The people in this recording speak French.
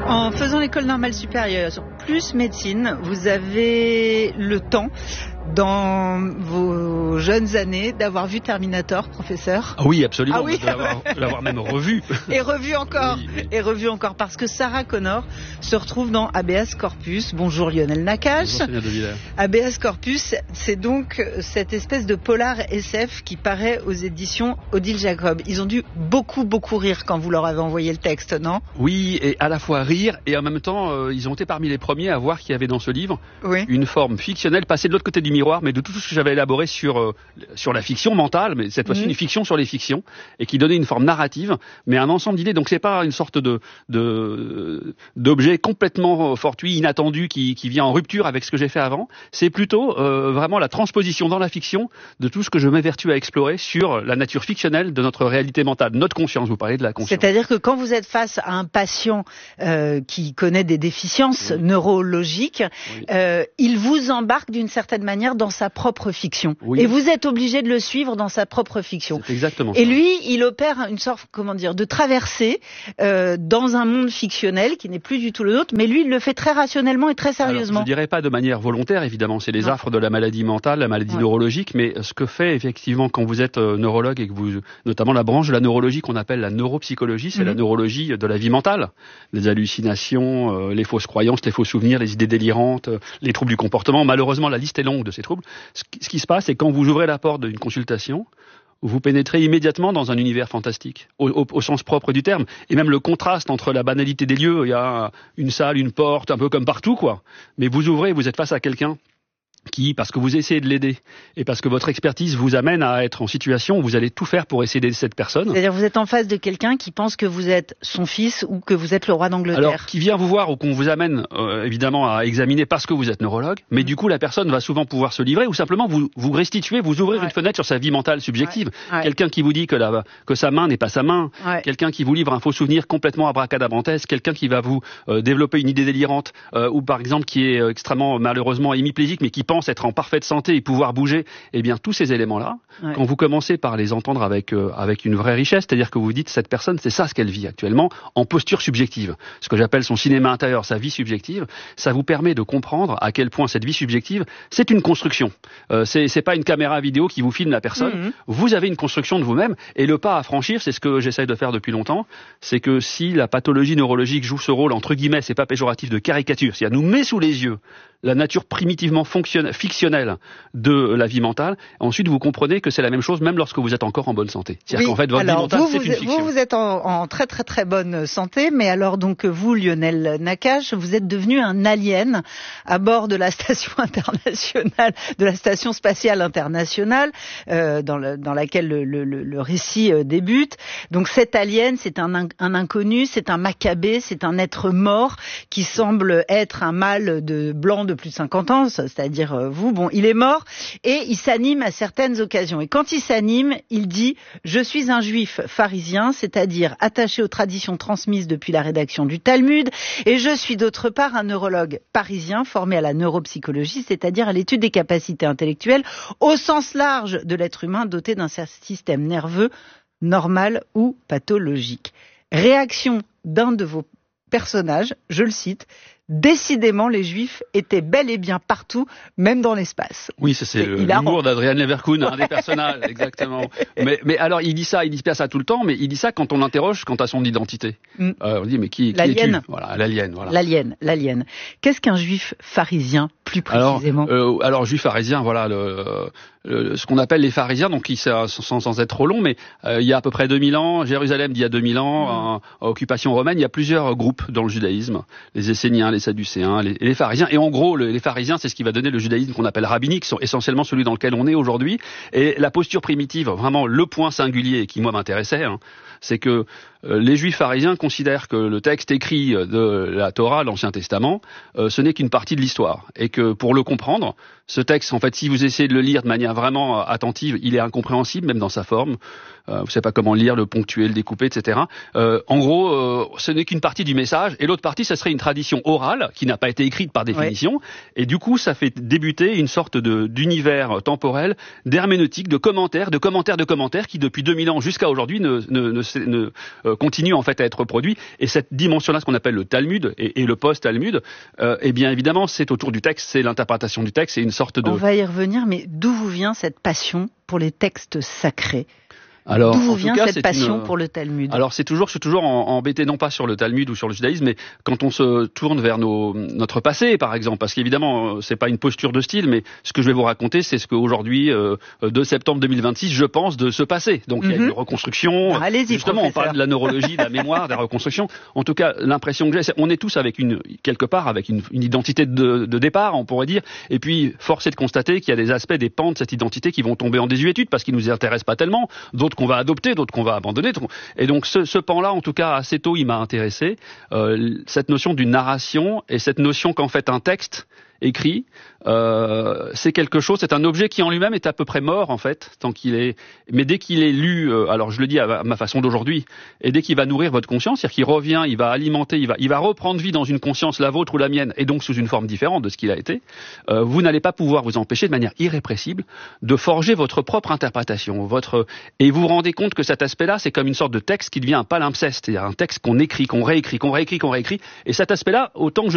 En faisant l'école normale supérieure, plus médecine, vous avez le temps, dans vos jeunes années, d'avoir vu Terminator, professeur? Ah oui, absolument. Ah oui. De l'avoir même revu. Et revu encore. Oui. Et revu encore, parce que Sarah Connor se retrouve dans Habeas Corpus. Bonjour Lionel Nakache. Bonjour, de Villers. Habeas Corpus, c'est donc cette espèce de polar SF qui paraît aux éditions Odile Jacob. Ils ont dû beaucoup rire quand vous leur avez envoyé le texte, non? Oui, et à la fois rire, et en même temps, ils ont été parmi les premiers à voir qu'il y avait dans ce livre une forme fictionnelle, passée de l'autre côté du miroir, mais de tout ce que j'avais élaboré sur la fiction mentale, mais cette fois-ci une fiction sur les fictions, et qui donnait une forme narrative, mais un ensemble d'idées. Donc c'est pas une sorte d'objet complètement fortuit, inattendu, qui vient en rupture avec ce que j'ai fait avant. C'est plutôt vraiment la transposition dans la fiction de tout ce que je m'évertue à explorer sur la nature fictionnelle de notre réalité mentale, notre conscience. Vous parlez de la conscience. C'est-à-dire que quand vous êtes face à un patient qui connaît des déficiences neurologiques, il vous embarque d'une certaine manière dans sa propre fiction. Oui. Et vous êtes obligé de le suivre dans sa propre fiction. C'est exactement ça. Et lui, il opère une sorte, de traversée dans un monde fictionnel qui n'est plus du tout le nôtre, mais lui, il le fait très rationnellement et très sérieusement. Alors, je dirais pas de manière volontaire, évidemment. C'est les affres de la maladie mentale, la maladie neurologique, mais ce que fait effectivement quand vous êtes neurologue et que vous, notamment la branche de la neurologie qu'on appelle la neuropsychologie, c'est la neurologie de la vie mentale. Les hallucinations, les fausses croyances, les faux souvenirs, les idées délirantes, les troubles du comportement. Malheureusement, la liste est longue de ces troubles. Ce qui se passe, c'est quand vous ouvrez la porte d'une consultation, vous pénétrez immédiatement dans un univers fantastique, au sens propre du terme. Et même le contraste entre la banalité des lieux, il y a une salle, une porte, un peu comme partout, quoi. Mais vous ouvrez, vous êtes face à quelqu'un qui, parce que vous essayez de l'aider, et parce que votre expertise vous amène à être en situation où vous allez tout faire pour essayer d'aider cette personne. C'est-à-dire vous êtes en face de quelqu'un qui pense que vous êtes son fils ou que vous êtes le roi d'Angleterre. Alors, qui vient vous voir ou qu'on vous amène évidemment à examiner parce que vous êtes neurologue, mais du coup la personne va souvent pouvoir se livrer ou simplement vous restituer, vous ouvrir une fenêtre sur sa vie mentale subjective. Quelqu'un qui vous dit que sa main n'est pas sa main, quelqu'un qui vous livre un faux souvenir complètement abracadabrantesque, quelqu'un qui va vous développer une idée délirante ou par exemple qui est extrêmement malheureusement hémiplégique mais qui pense être en parfaite santé et pouvoir bouger, eh bien tous ces éléments-là, quand vous commencez par les entendre avec une vraie richesse, c'est-à-dire que vous dites cette personne, c'est ça ce qu'elle vit actuellement en posture subjective, ce que j'appelle son cinéma intérieur, sa vie subjective, ça vous permet de comprendre à quel point cette vie subjective, c'est une construction. C'est pas une caméra vidéo qui vous filme la personne, vous avez une construction de vous-même et le pas à franchir, c'est ce que j'essaye de faire depuis longtemps, c'est que si la pathologie neurologique joue ce rôle entre guillemets, c'est pas péjoratif, de caricature, c'est-à-dire nous met sous les yeux la nature primitivement fictionnelle de la vie mentale. Ensuite, vous comprenez que c'est la même chose même lorsque vous êtes encore en bonne santé. C'est-à-dire qu'en fait, votre vie mentale, c'est une fiction. Vous êtes en très bonne santé, mais alors donc vous, Lionel Nakache, vous êtes devenu un alien à bord de la station internationale, de la station spatiale internationale, dans laquelle le récit débute. Donc cet alien, c'est un inconnu, c'est un macabé, c'est un être mort qui semble être un mâle de blanc de plus de 50 ans, c'est-à-dire vous. Bon, il est mort et il s'anime à certaines occasions. Et quand il s'anime, il dit « Je suis un juif pharisien, c'est-à-dire attaché aux traditions transmises depuis la rédaction du Talmud, et je suis d'autre part un neurologue parisien formé à la neuropsychologie, c'est-à-dire à l'étude des capacités intellectuelles au sens large de l'être humain doté d'un système nerveux normal ou pathologique. » Réaction d'un de vos personnages, je le cite, « Décidément, les Juifs étaient bel et bien partout, même dans l'espace. » Oui, c'est l'humour d'Adrian Leverkusen, un des personnages, exactement. Mais alors, il dit pas ça tout le temps, mais il dit ça quand on l'interroge quant à son identité. On dit, mais qui es-tu ? Voilà, l'alien. Voilà. L'alien. Qu'est-ce qu'un Juif pharisien, plus précisément ? Alors, Juif pharisien, voilà, ce qu'on appelle les pharisiens, donc sans être trop long, mais il y a à peu près 2000 ans, Jérusalem d'il y a 2000 ans, occupation romaine, il y a plusieurs groupes dans le judaïsme, les Esséniens, les Sadducéens, les pharisiens, et en gros, les pharisiens, c'est ce qui va donner le judaïsme qu'on appelle rabbinique, essentiellement celui dans lequel on est aujourd'hui, et la posture primitive, vraiment le point singulier qui moi m'intéressait, c'est que les Juifs pharisiens considèrent que le texte écrit de la Torah, l'Ancien Testament, ce n'est qu'une partie de l'histoire, et que pour le comprendre, ce texte, en fait, si vous essayez de le lire de manière vraiment attentive, il est incompréhensible, même dans sa forme. Vous ne savez pas comment lire, le ponctuer, le découper, etc. En gros, ce n'est qu'une partie du message, et l'autre partie, ça serait une tradition orale orale, qui n'a pas été écrite par définition, et du coup, ça fait débuter une sorte d'univers temporel, d'herméneutique, de commentaires, qui depuis 2000 ans jusqu'à aujourd'hui ne continue en fait à être produit. Et cette dimension-là, ce qu'on appelle le Talmud et le post-Talmud, eh bien évidemment, c'est autour du texte, c'est l'interprétation du texte, c'est une sorte de... On va y revenir, mais d'où vous vient cette passion pour les textes sacrés ? Alors, d'où vous vient cette passion pour le Talmud ? Alors, je suis toujours embêté, non pas sur le Talmud ou sur le judaïsme, mais quand on se tourne vers notre passé, par exemple, parce qu'évidemment, c'est pas une posture de style, mais ce que je vais vous raconter, c'est ce qu'aujourd'hui, 2 septembre 2026, je pense de ce passé. Donc, il y a une reconstruction. Allez-y, justement, professeur. on parle de la neurologie, de la mémoire, de la reconstruction. En tout cas, l'impression que j'ai, c'est on est tous avec quelque part, avec une identité de départ, on pourrait dire. Et puis, force est de constater qu'il y a des aspects, des pans de cette identité qui vont tomber en désuétude parce qu'ils nous intéressent pas tellement. D'autres qu'on va adopter, d'autres qu'on va abandonner. Et donc ce pan-là, en tout cas, assez tôt, il m'a intéressé. Cette notion d'une narration et cette notion qu'en fait un texte écrit, c'est quelque chose, c'est un objet qui en lui-même est à peu près mort en fait, tant qu'il est. Mais dès qu'il est lu, alors je le dis à ma façon d'aujourd'hui, et dès qu'il va nourrir votre conscience, c'est-à-dire qu'il revient, il va alimenter, il va reprendre vie dans une conscience, la vôtre ou la mienne, et donc sous une forme différente de ce qu'il a été, vous n'allez pas pouvoir vous empêcher de manière irrépressible de forger votre propre interprétation, et vous vous rendez compte que cet aspect-là, c'est comme une sorte de texte qui devient un palimpseste, c'est-à-dire un texte qu'on écrit, qu'on réécrit, et cet aspect-là, autant que